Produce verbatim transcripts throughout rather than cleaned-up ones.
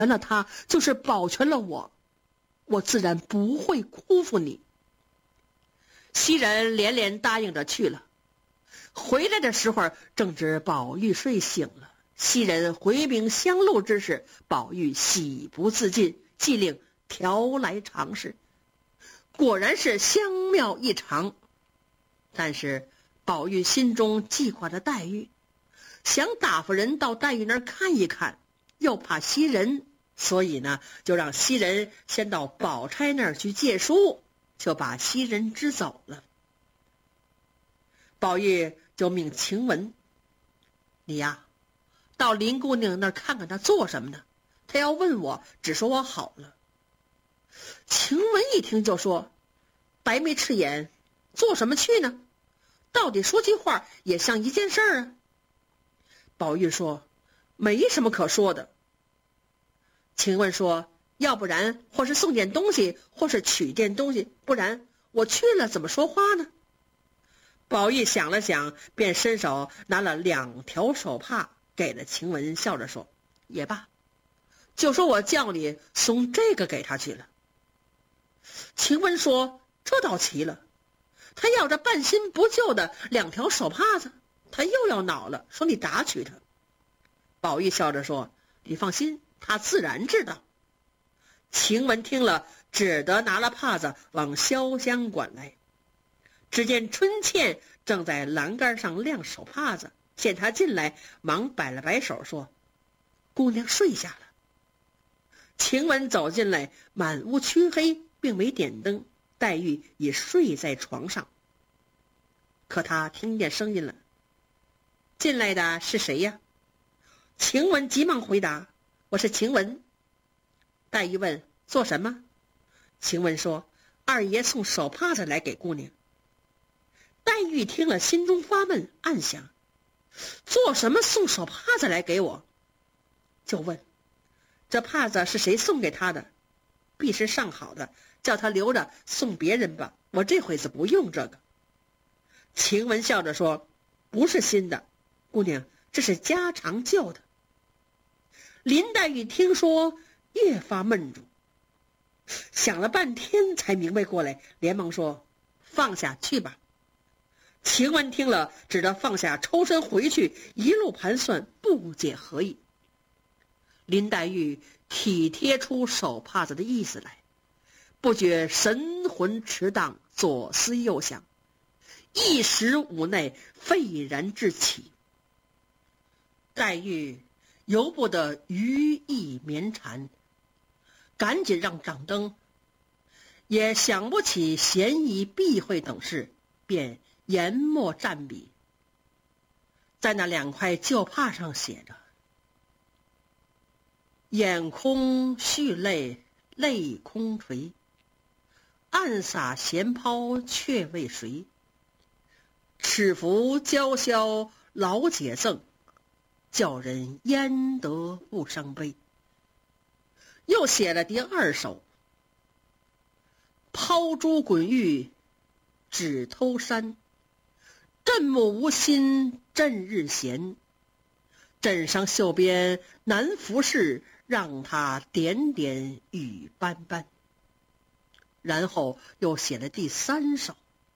全了他，就是保全了我，我自然不会辜负你。袭人连连答应着去了。回来的时候正值宝玉睡醒了，袭人回禀相录之时，宝玉喜不自禁，即令调来尝试。果然是香妙异常。但是宝玉心中记挂着黛玉，想打发人到黛玉那儿看一看，又怕袭人，所以呢，就让袭人先到宝钗那儿去借书，就把袭人支走了。宝玉就命晴雯：“你呀，到林姑娘那儿看看她做什么呢？她要问我，只说我好了。”晴雯一听就说：“白眉赤眼，做什么去呢？到底说句话也像一件事儿啊。”宝玉说：“没什么可说的。”晴雯说：“要不然或是送件东西，或是取件东西，不然我去了怎么说话呢？”宝玉想了想，便伸手拿了两条手帕给了晴雯，笑着说：“也罢，就说我叫你送这个给他去了。”晴雯说：“这倒奇了，他要这半新不旧的两条手帕子，他又要恼了，说你打取他。”宝玉笑着说：“你放心，他自然知道。”晴雯听了，只得拿了帕子往潇湘馆来。只见春倩正在栏杆上晾手帕子，见他进来，忙摆了摆手说：“姑娘睡下了。”晴雯走进来，满屋黢黑，并没点灯，黛玉已睡在床上。可她听见声音了：“进来的是谁呀？”晴雯急忙回答：“我是晴雯。”黛玉问：“做什么？”晴雯说：“二爷送手帕子来给姑娘。”黛玉听了，心中发闷，暗想：做什么送手帕子来给我？就问：“这帕子是谁送给他的？必是上好的，叫他留着送别人吧，我这会子不用这个。”晴雯笑着说：“不是新的，姑娘，这是家常旧的。”林黛玉听说，越发闷住，想了半天才明白过来，连忙说：“放下去吧。”晴雯听了，只得放下，抽身回去，一路盘算，不解何意。林黛玉体贴出手帕子的意思来，不觉神魂驰荡，左思右想，一时无奈，愤然至起。黛玉由不得余意绵缠，赶紧让掌灯，也想不起嫌疑避讳等事，便研墨蘸笔，在那两块旧帕上写着：“眼空蓄泪，泪空垂，暗洒闲抛却为谁？尺幅娇绡老解赠，叫人焉得不伤悲。”又写了第二首：“抛珠滚玉只偷山，枕木无心枕日闲。枕上绣边难服侍，让他点点雨斑斑。”然后又写了第三首：“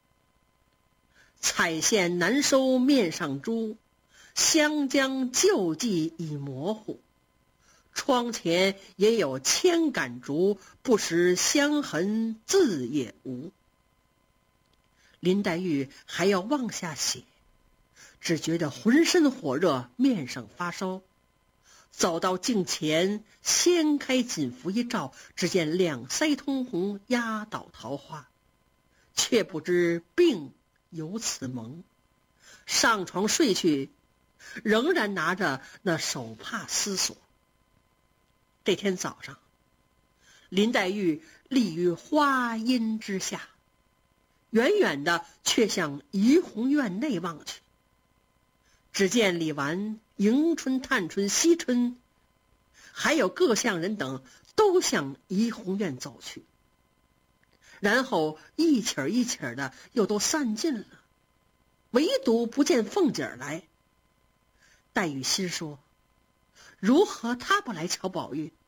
彩线难收面上珠，湘江旧迹已模糊。窗前也有千杆竹，不识香痕字也无。”林黛玉还要往下写，只觉得浑身火热，面上发烧。走到镜前，掀开锦服一照，只见两腮通红，压倒桃花，却不知病由此萌。上床睡去，仍然拿着那手帕思索。这天早上，林黛玉立于花荫之下，远远的却向怡红院内望去。只见李纨、迎春、探春、惜春，还有各项人等，都向怡红院走去，然后一起儿一起儿的又都散尽了，唯独不见凤姐儿来。黛玉心说：如何她不来瞧宝玉？